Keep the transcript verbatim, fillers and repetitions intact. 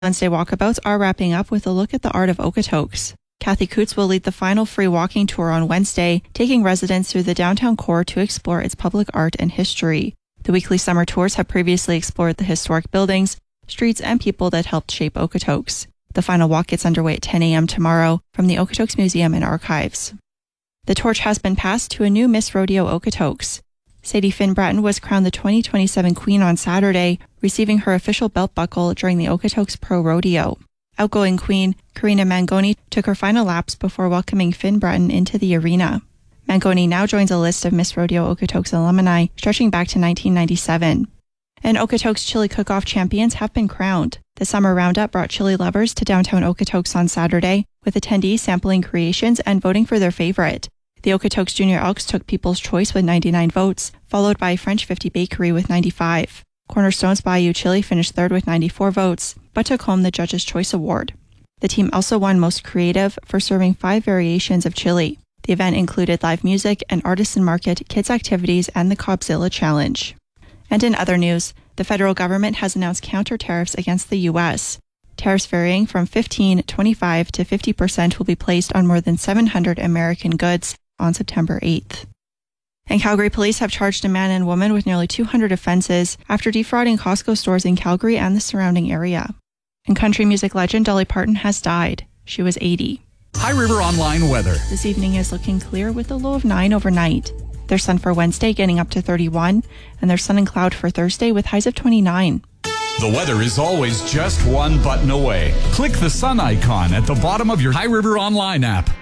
Wednesday walkabouts are wrapping up with a look at the art of Okotoks. Kathy Coots will lead the final free walking tour on Wednesday, taking residents through the downtown core to explore its public art and history. The weekly summer tours have previously explored the historic buildings, streets, and people that helped shape Okotoks. The final walk gets underway at ten a.m. tomorrow from the Okotoks Museum and Archives. The torch has been passed to a new Miss Rodeo Okotoks. Sadie Finn Bratton was crowned the twenty twenty-seven Queen on Saturday, receiving her official belt buckle during the Okotoks Pro Rodeo. Outgoing Queen Karina Mangoni took her final laps before welcoming Finn Bratton into the arena. Mangoni now joins a list of Miss Rodeo Okotoks alumni stretching back to nineteen ninety-seven. And Okotoks Chili Cook-Off champions have been crowned. The summer roundup brought chili lovers to downtown Okotoks on Saturday, with attendees sampling creations and voting for their favorite. The Okotoks Junior Elks took People's Choice with ninety-nine votes, followed by French fifty Bakery with ninety-five. Cornerstone's Bayou Chili finished third with ninety-four votes, but took home the Judge's Choice Award. The team also won Most Creative for serving five variations of chili. The event included live music, an artisan market, kids' activities, and the Cobzilla Challenge. And in other news, the federal government has announced counter tariffs against the U S. Tariffs varying from fifteen, twenty-five to fifty percent will be placed on more than seven hundred American goods on September eighth. And Calgary police have charged a man and woman with nearly two hundred offenses after defrauding Costco stores in Calgary and the surrounding area. And country music legend Dolly Parton has died. She was eighty. High River Online weather. This evening is looking clear with a low of nine overnight. There's sun for Wednesday getting up to thirty-one, and there's sun and cloud for Thursday with highs of twenty-nine. The weather is always just one button away. Click the sun icon at the bottom of your High River Online app.